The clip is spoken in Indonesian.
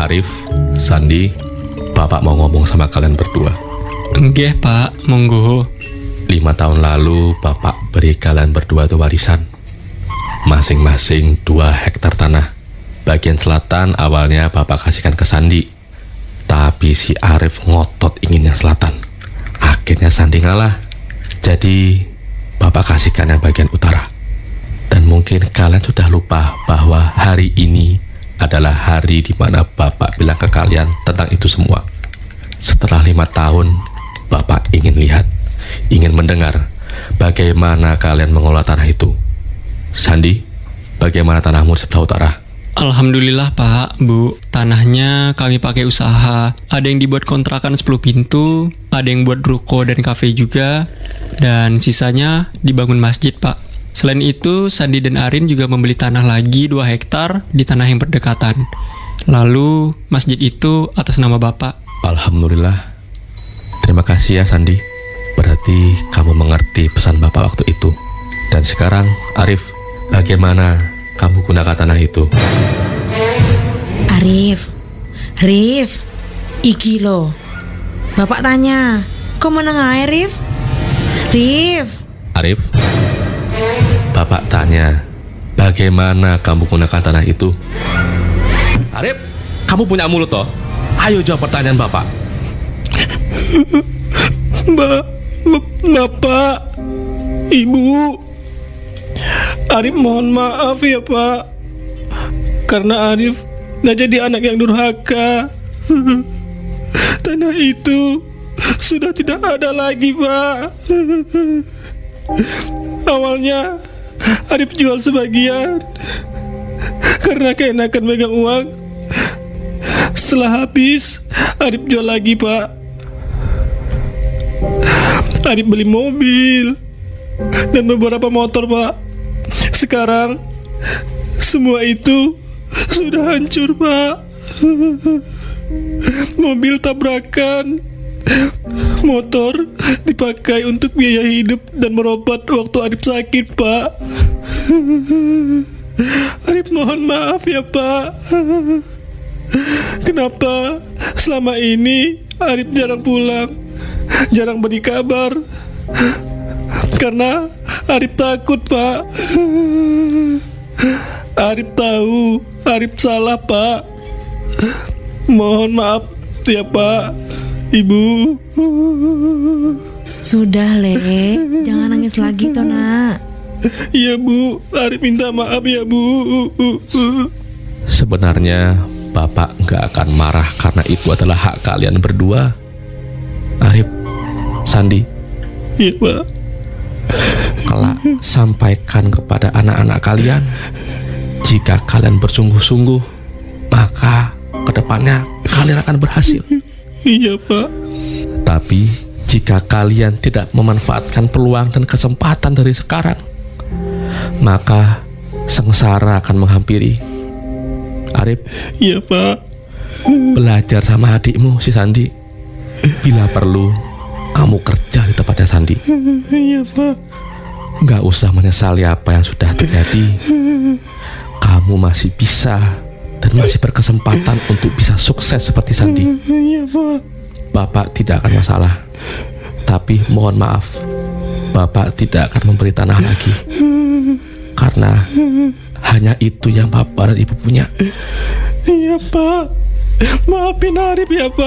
Arif, Sandi, Bapak mau ngomong sama kalian berdua. Nggih, Pak, monggo. 5 tahun lalu Bapak beri kalian berdua itu warisan. Masing-masing 2 hektar tanah. Bagian selatan awalnya Bapak kasihkan ke Sandi. Tapi si Arif ngotot ingin yang selatan. Akhirnya Sandi ngalah. Jadi Bapak kasihkan yang bagian utara. Dan mungkin kalian sudah lupa bahwa hari ini adalah hari di mana Bapak bilang ke kalian tentang itu semua. Setelah 5 tahun, Bapak ingin lihat, ingin mendengar bagaimana kalian mengelola tanah itu. Sandi, bagaimana tanahmu di sebelah utara? Alhamdulillah, Pak, Bu. Tanahnya kami pakai usaha. Ada yang dibuat kontrakan 10 pintu, ada yang buat ruko dan kafe juga, dan sisanya dibangun masjid, Pak. Selain itu, Sandi dan Arin juga membeli tanah lagi 2 hektar di tanah yang berdekatan. Lalu, masjid itu atas nama Bapak. Alhamdulillah. Terima kasih ya Sandi. Berarti kamu mengerti pesan Bapak waktu itu. Dan sekarang, Arif, bagaimana kamu gunakan tanah itu? Rif, iki lo. Bapak tanya, kok meneng ae, Rif? Arif, Bapak tanya, bagaimana kamu gunakan tanah itu? Arif, kamu punya mulut toh? Ayo jawab pertanyaan Bapak. Bapak, Ibu, Arif mohon maaf ya Pak, karena Arif gak jadi anak yang durhaka. Tanah itu sudah tidak ada lagi, Pak. Awalnya Arif jual sebagian karena keenakan megang uang. Setelah habis, Arif jual lagi, Pak. Arif beli mobil dan beberapa motor, Pak. Sekarang semua itu sudah hancur, Pak. Mobil tabrakan, motor dipakai untuk biaya hidup dan berobat waktu Arif sakit, Pak. Arif mohon maaf ya, Pak. Kenapa selama ini Arif jarang pulang, jarang beri kabar? Karena Arif takut, Pak. Arif tahu Arif salah, Pak. Mohon maaf ya, Pak, Ibu. Sudah, Le, jangan nangis lagi toh, Nak. Iya, Bu, Arif minta maaf ya, Bu. Sebenarnya Bapak nggak akan marah karena itu adalah hak kalian berdua. Arif, Sandi, Iya, Pak. kelak sampaikan kepada anak-anak kalian, jika kalian bersungguh-sungguh, maka kedepannya kalian akan berhasil. Iya, Pak. Tapi jika kalian tidak memanfaatkan peluang dan kesempatan dari sekarang, maka sengsara akan menghampiri. Arif, Iya, Pak. belajar sama adikmu si Sandi. Bila perlu, kamu kerja di tempatnya Sandi. Iya, Pak. Gak usah menyesali apa yang sudah terjadi. Kamu masih bisa dan masih berkesempatan untuk bisa sukses seperti Sandi. Iya, Pak. Bapak tidak akan masalah. Tapi mohon maaf, Bapak tidak akan memberi tanah lagi. Karena hanya itu yang Bapak dan Ibu punya. Iya, Pak. Maafin Arif ya, Pak.